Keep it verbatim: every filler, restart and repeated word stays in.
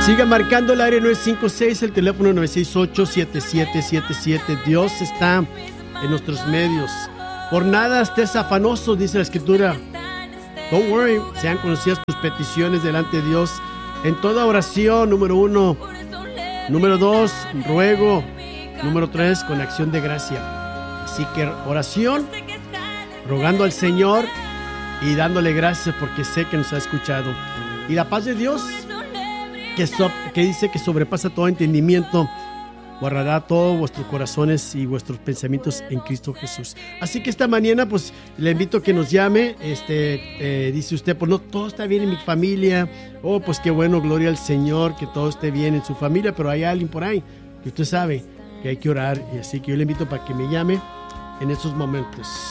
Siga marcando el área nueve cinco seis, el teléfono nueve seis ocho, siete siete siete siete. Dios está en nuestros medios. Por nada estés afanoso, dice la Escritura. Don't worry, sean conocidas tus peticiones delante de Dios en toda oración, número uno. Número dos, ruego. Número tres, con acción de gracia. Así que oración, rogando al Señor y dándole gracias porque sé que nos ha escuchado. Y la paz de Dios, que, so, que dice que sobrepasa todo entendimiento, guardará todos vuestros corazones y vuestros pensamientos en Cristo Jesús. Así que esta mañana pues le invito a que nos llame. Este, eh, dice usted, pues no, todo está bien en mi familia. Oh, pues qué bueno, gloria al Señor, que todo esté bien en su familia, pero hay alguien por ahí que usted sabe que hay que orar. Y así que yo le invito para que me llame en estos momentos.